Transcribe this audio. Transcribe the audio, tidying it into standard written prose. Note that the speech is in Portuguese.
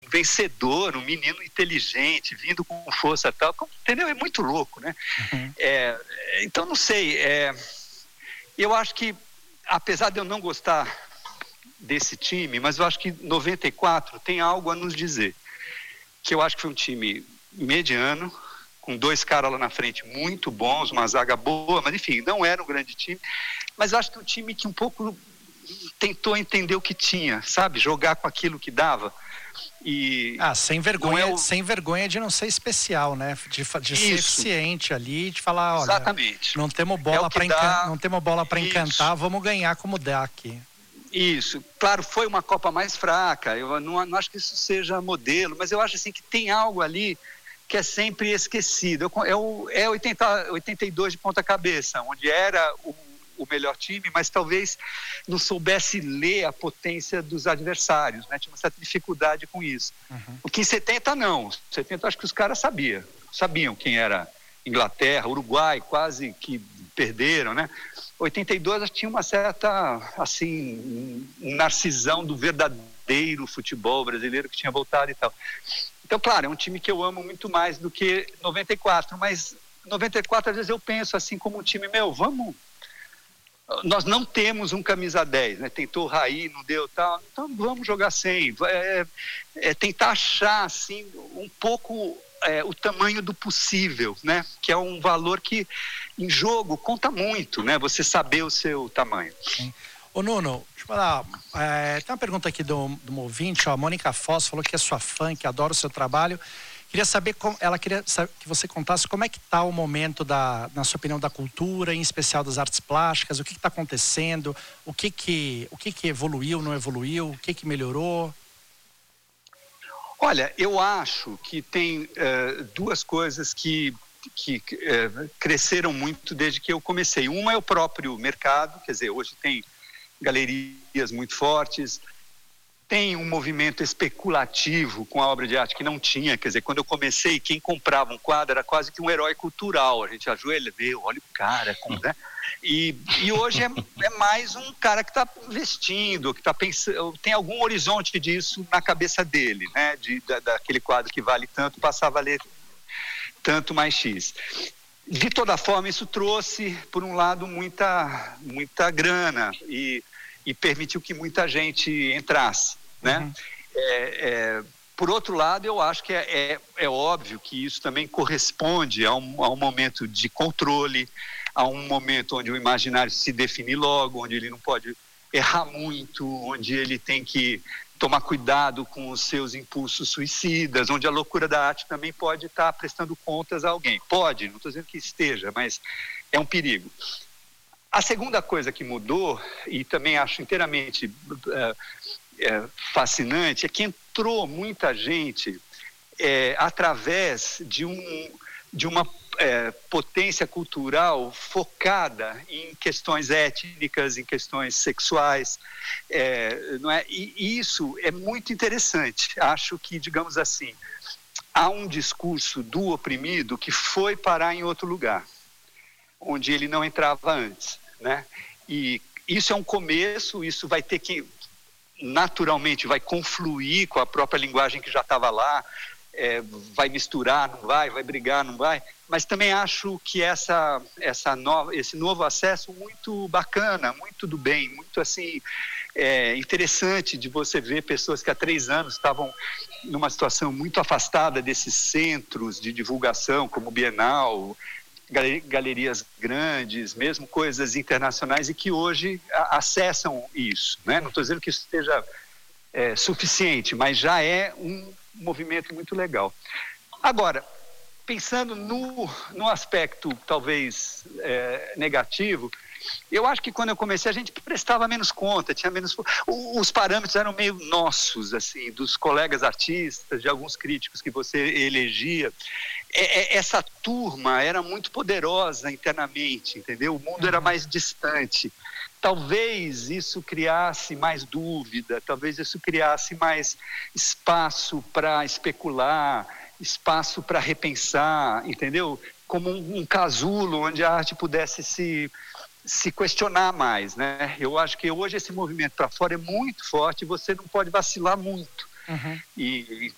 vencedor, um menino inteligente, vindo com força e tal, entendeu? É muito louco, né? Uhum. Então, não sei, eu acho que, apesar de eu não gostar desse time, mas eu acho que 94 tem algo a nos dizer, que eu acho que foi um time mediano, com 2 caras lá na frente muito bons, uma zaga boa, mas enfim, não era um grande time, mas eu acho que um time que um pouco tentou entender o que tinha, sabe? Jogar com aquilo que dava. E sem vergonha de não ser especial, né? De ser eficiente ali, de falar, olha, exatamente. Não temos bola para encantar, vamos ganhar como dá aqui. Isso, claro, foi uma Copa mais fraca, eu não acho que isso seja modelo, mas eu acho assim que tem algo ali que é sempre esquecido. É 82 de ponta cabeça, onde era o melhor time, mas talvez não soubesse ler a potência dos adversários, né? Tinha uma certa dificuldade com isso. Uhum. O que em 70 não, 70 acho que os caras sabiam quem era Inglaterra, Uruguai, quase que perderam, né? 82 tinha uma certa, assim, um narcisão do verdadeiro futebol brasileiro que tinha voltado e tal. Então, claro, é um time que eu amo muito mais do que 94, mas 94 às vezes eu penso assim como um time, nós não temos um camisa 10, né? Tentou o Raí, não deu tal, então vamos jogar sem. Tentar achar assim um pouco o tamanho do possível, né? Que é um valor que em jogo conta muito, né? Você saber o seu tamanho. Sim. Ô Nuno, deixa eu falar, tem uma pergunta aqui do ouvinte, a Mônica Foz falou que é sua fã, que adora o seu trabalho. Ela queria saber que você contasse como é que está o momento na sua opinião, da cultura, em especial das artes plásticas, o que está acontecendo, o que evoluiu, não evoluiu, o que melhorou? Olha, eu acho que tem 2 coisas que cresceram muito desde que eu comecei. Uma é o próprio mercado, quer dizer, hoje tem galerias muito fortes, tem um movimento especulativo com a obra de arte que não tinha, quer dizer, quando eu comecei, quem comprava um quadro era quase que um herói cultural, a gente ajoelha, olha o cara, né? E hoje é mais um cara que está vestindo, que está pensando, tem algum horizonte disso na cabeça dele, né? Daquele quadro que vale tanto, passar a valer tanto mais X. De toda forma, isso trouxe, por um lado, muita grana e permitiu que muita gente entrasse, né? Uhum. Por outro lado, eu acho que é óbvio que isso também corresponde a um momento de controle, a um momento onde o imaginário se define logo, onde ele não pode errar muito, onde ele tem que tomar cuidado com os seus impulsos suicidas, onde a loucura da arte também pode estar prestando contas a alguém. Pode, não estou dizendo que esteja, mas é um perigo. A segunda coisa que mudou, e também acho inteiramente fascinante, é que entrou muita gente através de uma potência cultural focada em questões étnicas, em questões sexuais, não é? E isso é muito interessante. Acho que, digamos assim, há um discurso do oprimido que foi parar em outro lugar, onde ele não entrava antes, né? E isso é um começo, isso vai ter que, naturalmente, vai confluir com a própria linguagem que já estava lá, vai misturar, não vai brigar, não vai, mas também acho que esse novo acesso muito bacana, muito do bem, muito assim, interessante de você ver pessoas que há 3 anos estavam numa situação muito afastada desses centros de divulgação, como o Bienal, galerias grandes, mesmo coisas internacionais, e que hoje acessam isso, né? Não estou dizendo que isso esteja suficiente, mas já é um movimento muito legal. Agora, pensando no aspecto talvez negativo, eu acho que quando eu comecei a gente prestava menos conta, tinha menos, os parâmetros eram meio nossos, assim, dos colegas artistas, de alguns críticos que você elegia. Essa turma era muito poderosa internamente, entendeu? O mundo era mais distante. Talvez isso criasse mais dúvida, talvez isso criasse mais espaço para especular, espaço para repensar, entendeu? Como um casulo onde a arte pudesse se questionar mais, né? Eu acho que hoje esse movimento para fora é muito forte e você não pode vacilar muito. Uhum. E